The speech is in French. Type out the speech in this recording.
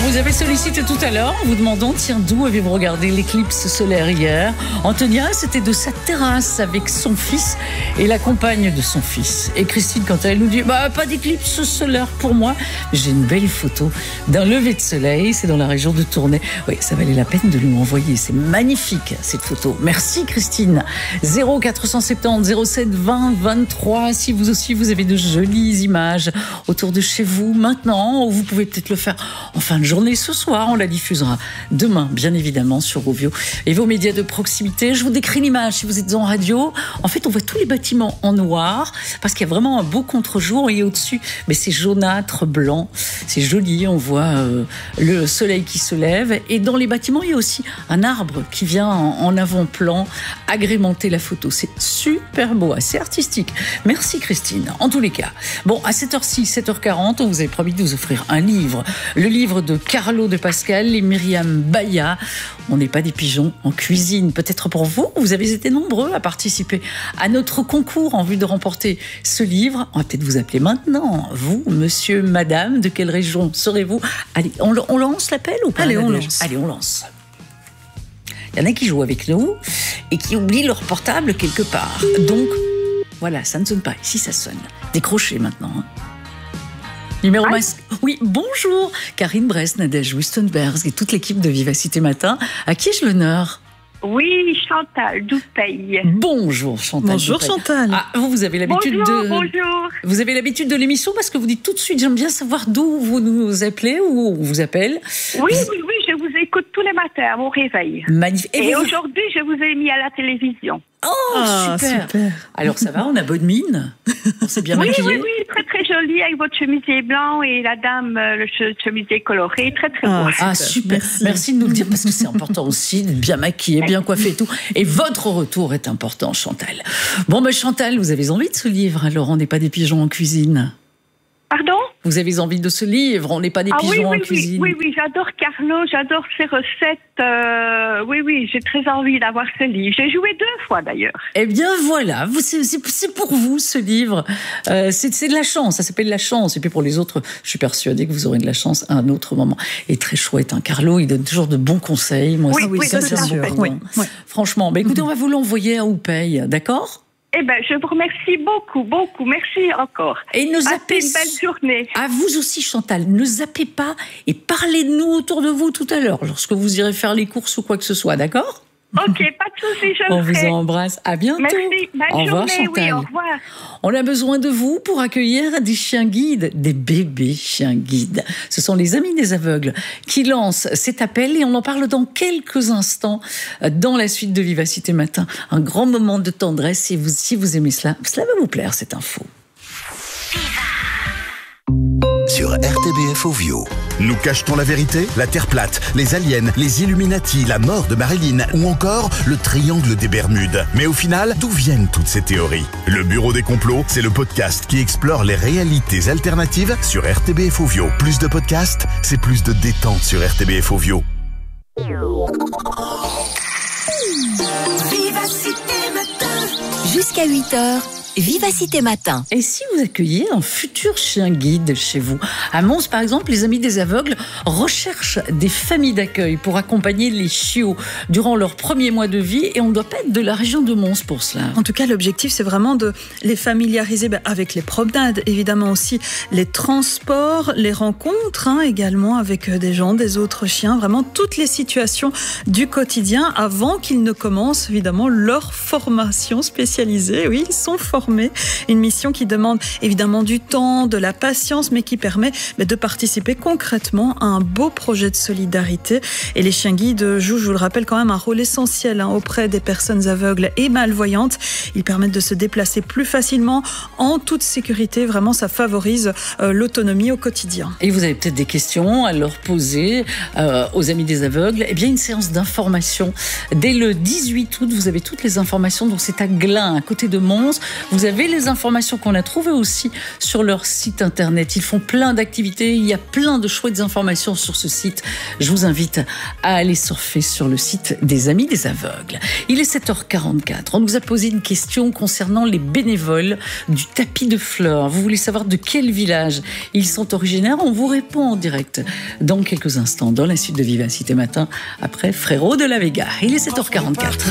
vous avez sollicité tout à l'heure en vous demandant, tiens, d'où avez-vous regardé l'éclipse solaire hier? Antonia, c'était de sa terrasse avec son fils et la compagne de son fils. Et Christine, quant à elle, nous dit, pas d'éclipse solaire pour moi. J'ai une belle photo d'un lever de soleil, c'est dans la région de Tournai. Oui, ça valait la peine de lui envoyer. C'est magnifique, cette photo. Merci Christine. 0470 07 20 23. Si vous aussi, vous avez de jolies images autour de chez vous maintenant, ou vous pouvez peut-être le faire en fin de journée ce soir. On la diffusera demain, bien évidemment, sur Rovio et vos médias de proximité. Je vous décris l'image si vous êtes en radio. En fait, on voit tous les bâtiments en noir parce qu'il y a vraiment un beau contre-jour et au-dessus, mais c'est jaunâtre, blanc. C'est joli. On voit le soleil qui se lève et dans les bâtiments, il y a aussi un arbre qui vient en avant-plan agrémenter la photo. C'est super beau, assez artistique. Merci Christine. En tous les cas, bon, à 7h06, 7h40, on vous avait promis de vous offrir un livre. Le livre de Carlo de Pascal et Myriam Baya. On n'est pas des pigeons en cuisine. Peut-être pour vous, vous avez été nombreux à participer à notre concours en vue de remporter ce livre. On va peut-être vous appeler maintenant. Vous, monsieur, madame, de quelle région serez-vous? Allez, on lance l'appel ou pas? Allez, on lance. Allez, on lance. Il y en a qui jouent avec nous et qui oublient leur portable quelque part. Donc, voilà, ça ne sonne pas. Ici, ça sonne. Décrochez maintenant. Numéro masque. Oui, bonjour. Karine Bress, Nadège Wustenberg et toute l'équipe de Vivacité Matin. À qui ai-je l'honneur? Oui, Chantal Doupeil. Bonjour Chantal. Bonjour Doupeil. Chantal. Ah, vous avez l'habitude Bonjour. Vous avez l'habitude de l'émission parce que vous dites tout de suite, j'aime bien savoir d'où vous nous appelez ou on vous appelle. Oui, je vous écoute tous les matins à mon réveil. Magnifique. Et aujourd'hui, je vous ai mis à la télévision. Oh, super. Alors ça va, on a bonne mine. On s'est bien maquillé. Oui, très très joli avec votre chemisier blanc et la dame, le chemisier coloré, très très beau. Ah, super. Merci de nous le dire parce que c'est important aussi d'être bien maquillé, bien coiffé et tout. Et votre retour est important, Chantal. Bon, Chantal, vous avez envie de ce livre, alors on n'est pas des pigeons en cuisine. Pardon? Vous avez envie de ce livre, on n'est pas des pigeons en cuisine. Oui, j'adore Carlo, j'adore ses recettes. Oui, j'ai très envie d'avoir ce livre. J'ai joué 2 fois d'ailleurs. Eh bien voilà, c'est pour vous ce livre. C'est de la chance, ça s'appelle la chance. Et puis pour les autres, je suis persuadée que vous aurez de la chance à un autre moment. Et très chouette, hein. Carlo, il donne toujours de bons conseils. Moi, ça c'est sûr. Oui. Franchement, écoutez, on va vous l'envoyer à Oupey, d'accord? Eh bien, je vous remercie beaucoup. Merci encore. Et ne zappez... une belle journée. À vous aussi, Chantal. Ne zappez pas et parlez de nous autour de vous tout à l'heure, lorsque vous irez faire les courses ou quoi que ce soit, d'accord? Ok, pas de soucis, je On le ferai. vous embrasse. À bientôt. Merci. Au revoir, Chantal. Oui, au revoir. On a besoin de vous pour accueillir des chiens guides, des bébés chiens guides. Ce sont les Amis des aveugles qui lancent cet appel et on en parle dans quelques instants dans la suite de Vivacité Matin. Un grand moment de tendresse et si vous aimez cela va vous plaire cette info. Sur RTBF Ovio. Nous cachetons la vérité, la Terre plate, les aliens, les Illuminati, la mort de Marilyn ou encore le triangle des Bermudes. Mais au final, d'où viennent toutes ces théories? Le Bureau des complots, c'est le podcast qui explore les réalités alternatives sur RTBF Ovio. Plus de podcasts, c'est plus de détente sur RTBF Ovio. Jusqu'à 8h, Vivacité Matin. Et si vous accueillez un futur chien guide chez vous? À Mons, par exemple, les Amis des aveugles recherchent des familles d'accueil pour accompagner les chiots durant leurs premiers mois de vie et on ne doit pas être de la région de Mons pour cela. En tout cas, l'objectif, c'est vraiment de les familiariser avec les promenades, évidemment aussi les transports, les rencontres, également avec des gens, des autres chiens, vraiment toutes les situations du quotidien avant qu'ils ne commencent évidemment leur formation spécialisée. Oui, ils sont formés. Une mission qui demande évidemment du temps, de la patience, mais qui permet de participer concrètement à un beau projet de solidarité. Et les chiens guides jouent, je vous le rappelle, quand même un rôle essentiel auprès des personnes aveugles et malvoyantes. Ils permettent de se déplacer plus facilement, en toute sécurité. Vraiment, ça favorise l'autonomie au quotidien. Et vous avez peut-être des questions à leur poser aux Amis des aveugles. Eh bien, une séance d'information dès le 18 août. Vous avez toutes les informations. Donc, c'est à Glun, à côté de Mons. Vous avez les informations qu'on a trouvées aussi sur leur site internet. Ils font plein d'activités, il y a plein de chouettes informations sur ce site. Je vous invite à aller surfer sur le site des Amis des Aveugles. Il est 7h44. On nous a posé une question concernant les bénévoles du tapis de fleurs. Vous voulez savoir de quel village ils sont originaires? On vous répond en direct dans quelques instants dans la suite de Vivacité Matin après Frérot de la Vega. Il est 7h44.